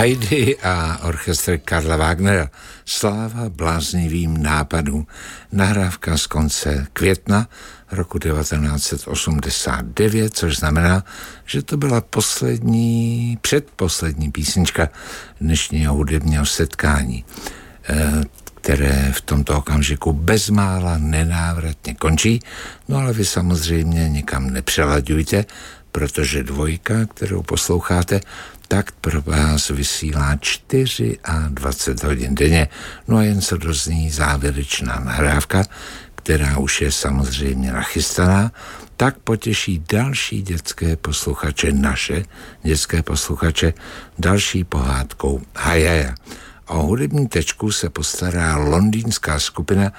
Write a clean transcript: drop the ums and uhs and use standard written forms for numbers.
Haydn a orchestr Karla Wagnera. Sláva bláznivým nápadům. Nahrávka z konce května roku 1989, což znamená, že to byla předposlední písnička dnešního hudebního setkání, které v tomto okamžiku bezmála nenávratně končí. No ale vy samozřejmě nikam nepřelaďujte, protože dvojka, kterou posloucháte, tak pro vás vysílá 24 hodin denně. No a jen co dozní závěrečná nahrávka, která už je samozřejmě nachystaná, tak potěší další dětské posluchače, naše dětské posluchače, další pohádkou Hajaja. O hudební tečku se postará londýnská skupina